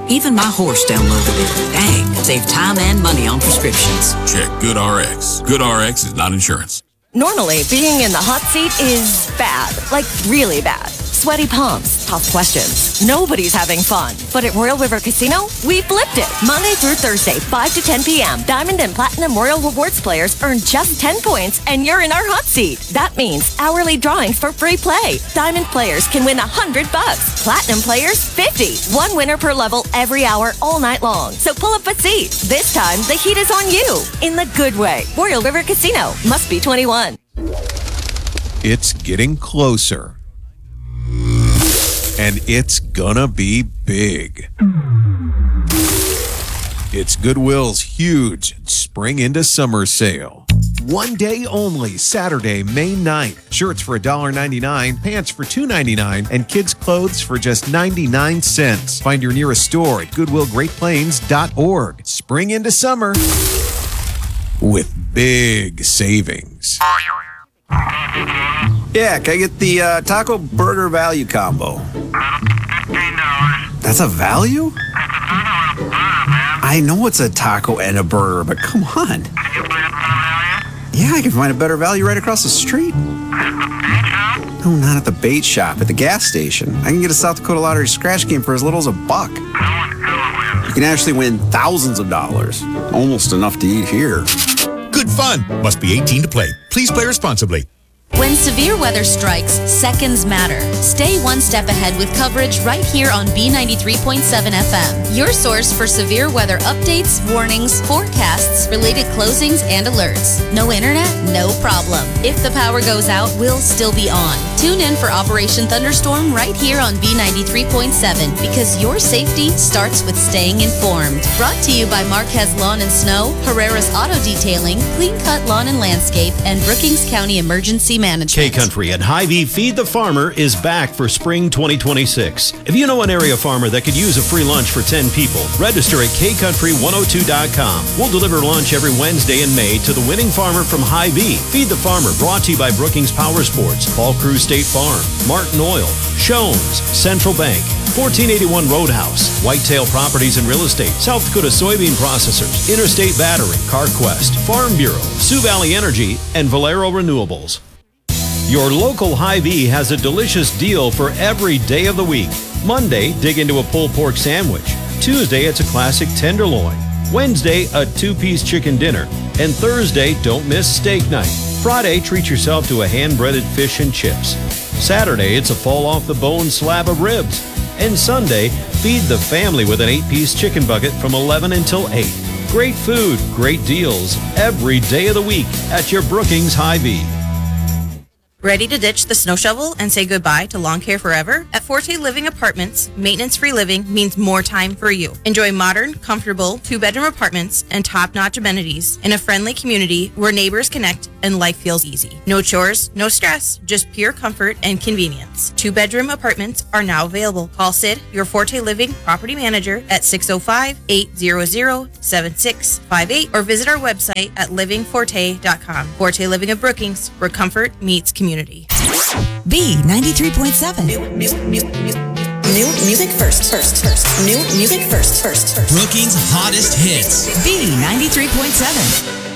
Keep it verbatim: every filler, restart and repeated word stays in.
Even my horse downloaded it. Dang, saved time and money on prescriptions. Check GoodRx. GoodRx is not insurance. Normally, being in the hot seat is bad, like really bad. Sweaty palms, tough questions. Nobody's having fun. But at Royal River Casino, we flipped it. Monday through Thursday, five to ten p.m., Diamond and Platinum Royal Rewards players earn just ten points and you're in our hot seat. That means hourly drawings for free play. Diamond players can win one hundred bucks. Platinum players, fifty. One winner per level every hour all night long. So pull up a seat. This time, the heat is on you. In the good way. Royal River Casino. Must be twenty-one. It's getting closer. And it's gonna be big. It's Goodwill's huge spring into summer sale. One day only, Saturday, May ninth. Shirts for one dollar and ninety-nine cents, pants for two dollars and ninety-nine cents, and kids' clothes for just ninety-nine cents. Find your nearest store at goodwill great plains dot org. Spring into summer with big savings. Yeah, can I get the uh, taco burger value combo? That's a value? I know it's a taco and a burger, but come on. Yeah, I can find a better value right across the street. No, not at the bait shop, at the gas station. I can get a South Dakota Lottery scratch game for as little as a buck. You can actually win thousands of dollars. Almost enough to eat here. Good fun. Must be eighteen to play. Please play responsibly. When severe weather strikes, seconds matter. Stay one step ahead with coverage right here on B ninety-three point seven F M. Your source for severe weather updates, warnings, forecasts, related closings, and alerts. No internet? No problem. If the power goes out, we'll still be on. Tune in for Operation Thunderstorm right here on B ninety-three point seven because your safety starts with staying informed. Brought to you by Marquez Lawn and Snow, Herrera's Auto Detailing, Clean Cut Lawn and Landscape, and Brookings County Emergency Management. K-Country and Hy-Vee Feed the Farmer is back for spring twenty twenty-six. If you know an area farmer that could use a free lunch for ten people, register at K Country one oh two dot com. We'll deliver lunch every Wednesday in May to the winning farmer from Hy-Vee. Feed the Farmer brought to you by Brookings Power Sports, Paul Crews State Farm, Martin Oil, Shones, Central Bank, fourteen eighty-one Roadhouse, Whitetail Properties and Real Estate, South Dakota Soybean Processors, Interstate Battery, CarQuest, Farm Bureau, Sioux Valley Energy, and Valero Renewables. Your local Hy-Vee has a delicious deal for every day of the week. Monday, dig into a pulled pork sandwich. Tuesday, it's a classic tenderloin. Wednesday, a two-piece chicken dinner. And Thursday, don't miss steak night. Friday, treat yourself to a hand-breaded fish and chips. Saturday, it's a fall-off-the-bone slab of ribs. And Sunday, feed the family with an eight-piece chicken bucket from eleven until eight. Great food, great deals, every day of the week at your Brookings Hy-Vee. Ready to ditch the snow shovel and say goodbye to lawn care forever? At Forte Living Apartments, maintenance-free living means more time for you. Enjoy modern, comfortable, two-bedroom apartments and top-notch amenities in a friendly community where neighbors connect and life feels easy. No chores, no stress, just pure comfort and convenience. Two-bedroom apartments are now available. Call Sid, your Forte Living property manager, at six oh five, eight hundred, seven six five eight or visit our website at living forte dot com. Forte Living of Brookings, where comfort meets community. B ninety-three point seven. New, new, new, new, new music first, first, first. New music first, first, first. Brookings' hottest hits. B ninety-three point seven.